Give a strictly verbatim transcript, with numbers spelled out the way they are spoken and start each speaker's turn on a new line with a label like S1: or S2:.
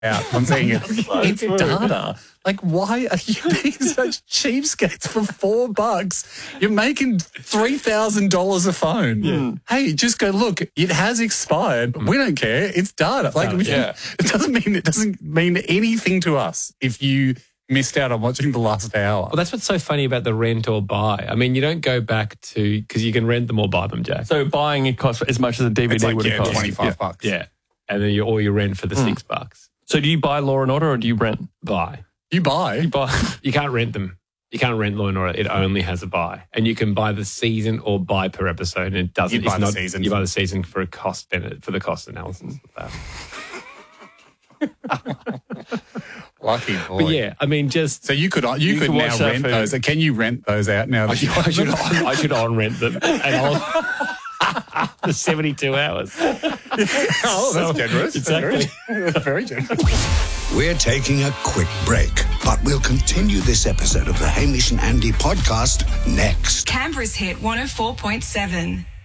S1: out on seeing it. It's
S2: true.
S1: data. Like, why are you being such cheapskates for four bucks? You're making three thousand dollars a phone.
S2: Yeah.
S1: Hey, just go, look, it has expired. We don't care. It's data. Like, we,
S2: yeah.
S1: it doesn't mean it doesn't mean anything to us if you missed out on watching the last hour.
S3: Well, that's what's so funny about the rent or buy. I mean, you don't go back to, because you can rent them or buy them, Jack.
S2: So buying it costs as much as a D V D
S1: It's like,
S2: would have
S1: yeah,
S2: cost.
S1: twenty-five
S2: Yeah.
S1: bucks.
S3: Yeah. And then you, or you rent for the six bucks.
S2: So do you buy Law and Order or do you rent?
S3: Buy.
S1: You buy.
S2: You buy.
S3: You can't rent them. You can't rent Law and Order. It only has a buy. And you can buy the season or buy per episode. And it doesn't.
S1: You buy
S3: it's
S1: the
S3: not,
S1: season.
S3: You buy the season for a cost for the cost analysis of that.
S1: Lucky boy.
S3: But yeah, I mean, just
S1: So you could you,
S2: You
S1: could
S2: can
S1: now
S2: watch that
S1: rent
S2: for-
S1: those. Can you rent those out now?
S3: I
S1: That
S3: should,
S1: you
S3: I should, on, I should on rent them and I'll, for seventy-two hours.
S1: oh, that's generous.
S3: Exactly.
S1: Very, very generous.
S4: We're taking a quick break, but we'll continue this episode of the Hamish and Andy podcast next.
S5: Canberra's hit one oh four point seven.